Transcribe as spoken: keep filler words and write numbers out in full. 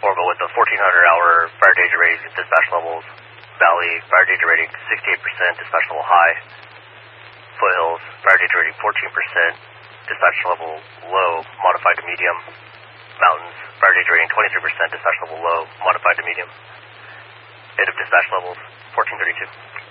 Orville with the fourteen hundred hour fire danger rating dispatch levels. Valley, fire danger rating sixty-eight percent, dispatch level high. Foothills, fire danger rating fourteen percent, dispatch level low, modified to medium. Mountains, fire danger rating twenty-three percent, dispatch level low, modified to medium. End of dispatch levels, fourteen thirty-two.